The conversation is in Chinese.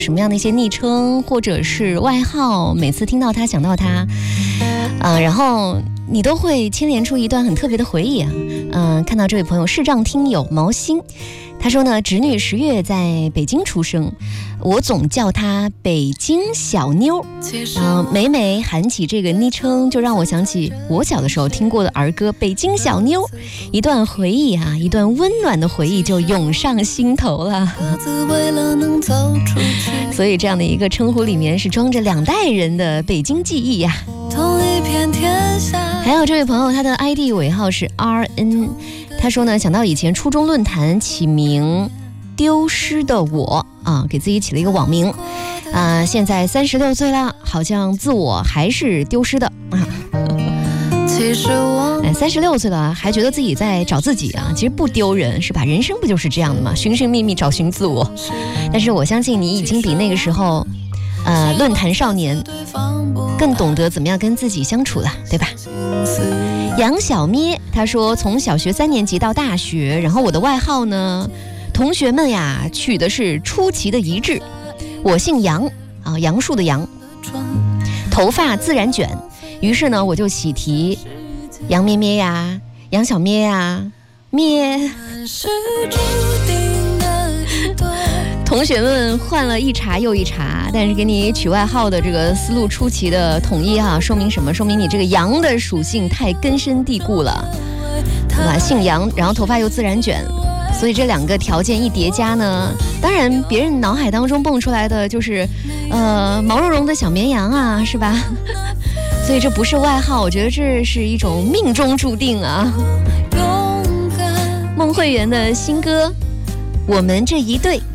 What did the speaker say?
什么样的一些昵称或者是外号，每次听到他想到他，然后你都会牵连出一段很特别的回忆啊。看到这位朋友视障听友毛心，他说呢，侄女10月在北京出生，我总叫她北京小妞。每每喊起这个昵称，就让我想起我小的时候听过的儿歌《北京小妞》，一段回忆啊，一段温暖的回忆就涌上心头了。所以这样的一个称呼里面是装着2代人的北京记忆呀。还有这位朋友，他的 ID 尾号是 RN， 他说呢，想到以前初中论坛起名丢失的我啊，给自己起了一个网名现在36岁了，好像自我还是丢失的啊。36岁了还觉得自己在找自己啊，其实不丢人是吧？人生不就是这样的吗？寻寻觅觅找寻自我。但是我相信你已经比那个时候论坛少年更懂得怎么样跟自己相处了，对吧？杨小咩他说，从小学3年级到大学，然后我的外号呢，同学们呀取的是出奇的一致。我姓杨啊，杨树的杨，头发自然卷，于是呢我就喜提杨咩咩呀，杨小咩呀，咩。同学们换了一茬又一茬，但是给你取外号的这个思路出奇的统一哈，说明什么？说明你这个杨的属性太根深蒂固了，对吧？姓杨，然后头发又自然卷，所以这2个条件一叠加呢，当然别人脑海当中蹦出来的就是毛茸茸的小绵羊啊，是吧？所以这不是外号，我觉得这是一种命中注定啊。孟慧圆的新歌《我们这一对》。